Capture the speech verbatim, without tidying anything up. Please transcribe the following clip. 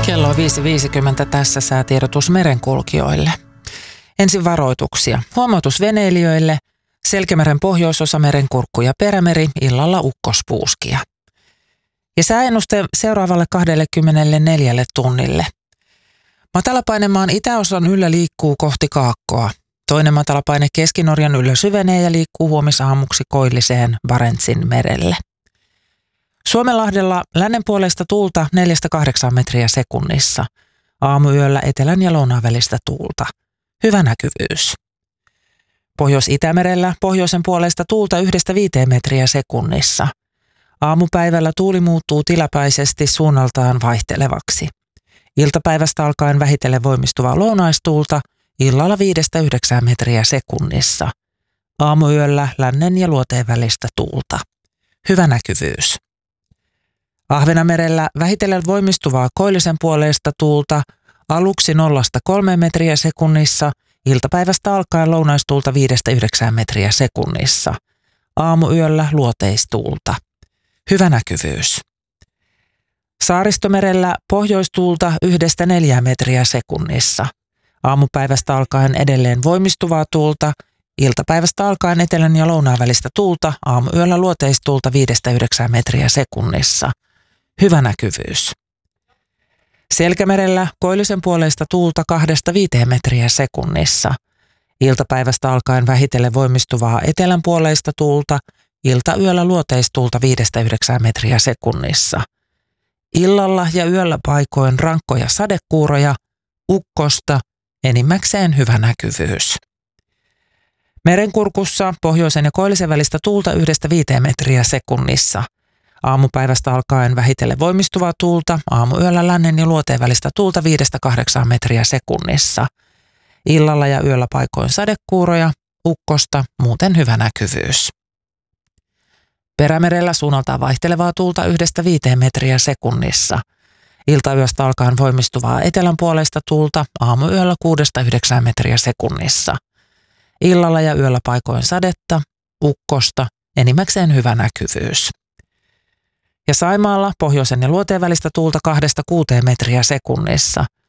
Kello on viisi viisikymmentä, tässä säätiedotus merenkulkijoille. Ensin varoituksia. Huomautus veneilijöille. Selkämeren pohjoisosa, Merenkurkku ja Perämeri, illalla ukkospuuskia. Ja sääennuste seuraavalle kaksikymmentäneljä tunnille. Matalapainemaan itäosan yllä liikkuu kohti Kaakkoa. Toinen matalapaine Keski-Norjan yllä syvenee ja liikkuu huomisaamuksi koilliseen Barentsin merelle. Suomenlahdella lännenpuoleista tuulta neljästä kahdeksaan metriä sekunnissa. Aamuyöllä etelän ja lounaan välistä tuulta. Hyvä näkyvyys. Pohjois-Itämerellä pohjoisen puolesta tuulta yhdestä viiteen metriä sekunnissa. Aamupäivällä tuuli muuttuu tilapäisesti suunnaltaan vaihtelevaksi. Iltapäivästä alkaen vähitellen voimistuvaa lounaistuulta, illalla viidestä yhdeksään metriä sekunnissa. Aamuyöllä lännen ja luoteen välistä tuulta. Hyvä näkyvyys. Ahvenanmerellä vähitellen voimistuvaa koillisen puoleista tuulta, aluksi nollasta kolmeen metriä sekunnissa, iltapäivästä alkaen lounaistuulta viidestä yhdeksään metriä sekunnissa. Aamuyöllä luoteistuulta. Hyvä näkyvyys. Saaristomerellä pohjoistuulta yhdestä neljään metriä sekunnissa. Aamupäivästä alkaen edelleen voimistuvaa tuulta, iltapäivästä alkaen etelän ja lounaan välistä tuulta, aamuyöllä luoteistuulta viidestä yhdeksään metriä sekunnissa. Hyvä näkyvyys. Selkämerellä koillisen puoleista tuulta kahdesta viiteen metriä sekunnissa. Iltapäivästä alkaen vähitellen voimistuvaa etelän puoleista tuulta, iltayöllä luoteistuulta viidestä yhdeksään metriä sekunnissa. Illalla ja yöllä paikoin rankkoja sadekuuroja, ukkosta, enimmäkseen hyvä näkyvyys. Merenkurkussa pohjoisen ja koillisen välistä tuulta yhdestä viiteen metriä sekunnissa. Aamupäivästä alkaen vähitellen voimistuvaa tuulta, aamuyöllä lännen ja luoteen välistä tuulta viidestä kahdeksaan metriä sekunnissa. Illalla ja yöllä paikoin sadekuuroja, ukkosta, muuten hyvä näkyvyys. Perämerellä suunnaltaan vaihtelevaa tuulta yhdestä viiteen metriä sekunnissa. Iltayöstä alkaen voimistuvaa etelän puoleista tuulta, aamuyöllä kuudesta yhdeksään metriä sekunnissa. Illalla ja yöllä paikoin sadetta, ukkosta, enimmäkseen hyvä näkyvyys. Ja Saimaalla pohjoisen ja luoteen välistä tuulta kahdesta kuuteen metriä sekunnissa.